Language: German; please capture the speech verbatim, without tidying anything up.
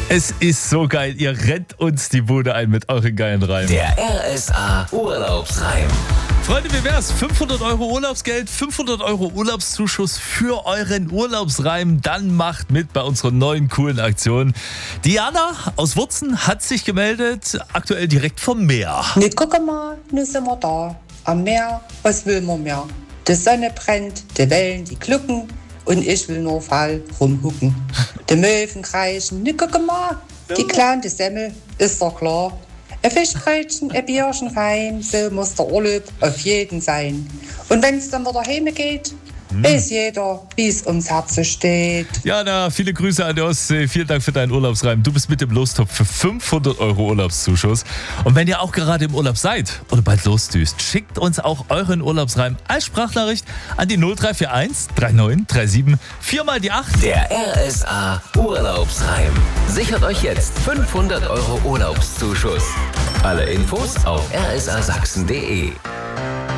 Es ist so geil. Ihr rennt uns die Bude ein mit euren geilen Reimen. Der R S A Urlaubsreim. Freunde, wie wär's? fünfhundert Euro Urlaubsgeld, fünfhundert Euro Urlaubszuschuss für euren Urlaubsreim. Dann macht mit bei unserer neuen coolen Aktion. Diana aus Wurzen hat sich gemeldet, aktuell direkt vom Meer. Ne, guck mal, nun sind wir da. Am Meer, was will man mehr? Die Sonne brennt, die Wellen, die glucken und ich will nur faul rumhucken. Die Möwen kreischen, ne, guck mal, die kleine Semmel, ist doch klar. Ein Fischbrötchen, ein Bierchen rein, so muss der Urlaub auf jeden sein. Und wenn's dann wieder heim geht, hm. weiß jeder, wie's ums Herz steht. Jana, viele Grüße an die Ostsee. Vielen Dank für deinen Urlaubsreim. Du bist mit im Lostopf für fünfhundert Euro Urlaubszuschuss. Und wenn ihr auch gerade im Urlaub seid oder bald losdüst, schickt uns auch euren Urlaubsreim als Sprachnachricht an die null drei vier eins drei neun drei sieben vier mal die acht. Der R S A Urlaubsreim. Sichert euch jetzt fünfhundert Euro Urlaubszuschuss. Alle Infos auf r s a sachsen punkt d e.